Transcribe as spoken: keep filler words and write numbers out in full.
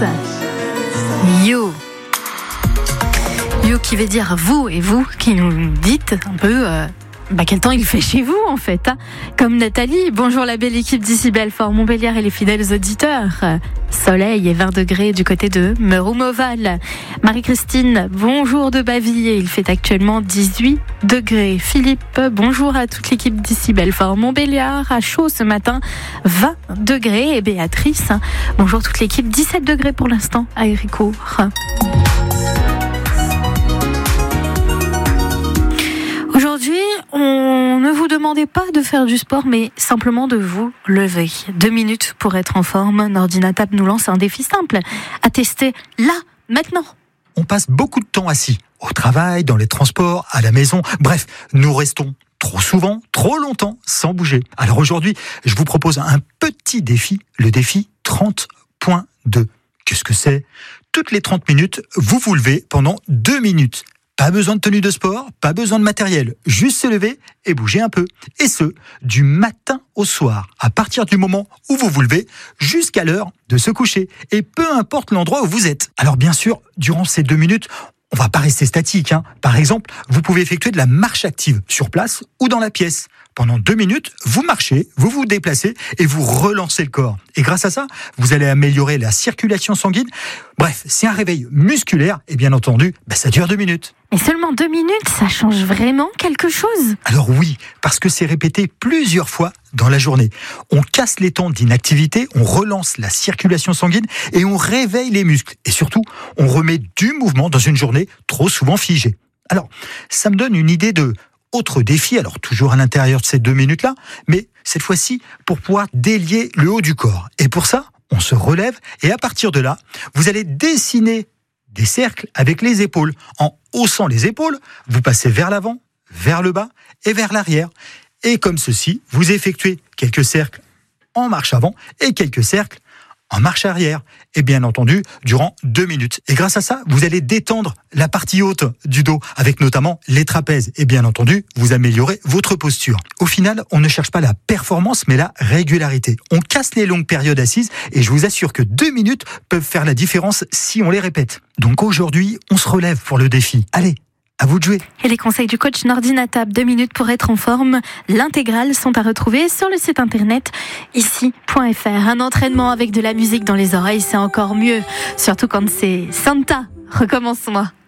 You. You qui veut dire vous, et vous qui nous dites un peu euh, bah, quel temps il fait chez vous en fait. Hein. Comme Nathalie, bonjour la belle équipe d'ici Belfort, Montbéliard et les fidèles auditeurs. Soleil et vingt degrés du côté de Meuron-Moval. Marie-Christine, bonjour de Bavilliers, il fait actuellement dix-huit degrés. Philippe, bonjour à toute l'équipe d'ici Belfort, Montbéliard, à chaud ce matin, vingt degrés. Et Béatrice, bonjour toute l'équipe, dix-sept degrés pour l'instant à Héricourt. Aujourd'hui, on ne vous demandait pas de faire du sport, mais simplement de vous lever. Deux minutes pour être en forme. Nordinatab nous lance un défi simple à tester là, maintenant. On passe beaucoup de temps assis, au travail, dans les transports, à la maison. Bref, nous restons trop souvent, trop longtemps, sans bouger. Alors aujourd'hui, je vous propose un petit défi, le défi trente point deux. Qu'est-ce que c'est ? Toutes les trente minutes, vous vous levez pendant deux minutes. Pas besoin de tenue de sport, pas besoin de matériel, juste se lever et bouger un peu. Et ce, du matin au soir, à partir du moment où vous vous levez, jusqu'à l'heure de se coucher. Et peu importe l'endroit où vous êtes. Alors bien sûr, durant ces deux minutes, on va pas rester statique. Hein. Par exemple, vous pouvez effectuer de la marche active sur place ou dans la pièce. Pendant deux minutes, vous marchez, vous vous déplacez et vous relancez le corps. Et grâce à ça, vous allez améliorer la circulation sanguine. Bref, c'est un réveil musculaire et bien entendu, bah, ça dure deux minutes. Et seulement deux minutes, ça change vraiment quelque chose ? Alors oui, parce que c'est répété plusieurs fois dans la journée. On casse les temps d'inactivité, on relance la circulation sanguine et on réveille les muscles. Et surtout, on remet du mouvement dans une journée trop souvent figée. Alors, ça me donne une idée de autre défi, alors toujours à l'intérieur de ces deux minutes-là, mais cette fois-ci pour pouvoir délier le haut du corps. Et pour ça, on se relève et à partir de là, vous allez dessiner des cercles avec les épaules. En haussant les épaules, vous passez vers l'avant, vers le bas et vers l'arrière. Et comme ceci, vous effectuez quelques cercles en marche avant et quelques cercles en marche arrière. Et bien entendu, durant deux minutes. Et grâce à ça, vous allez détendre la partie haute du dos, avec notamment les trapèzes. Et bien entendu, vous améliorez votre posture. Au final, on ne cherche pas la performance, mais la régularité. On casse les longues périodes assises, et je vous assure que deux minutes peuvent faire la différence si on les répète. Donc aujourd'hui, on se relève pour le défi. Allez, à vous de jouer. Et les conseils du coach Nordinatab, deux minutes pour être en forme, l'intégrale sont à retrouver sur le site internet ici point f r. Un entraînement avec de la musique dans les oreilles, c'est encore mieux, surtout quand c'est Santa. Recommençons-moi.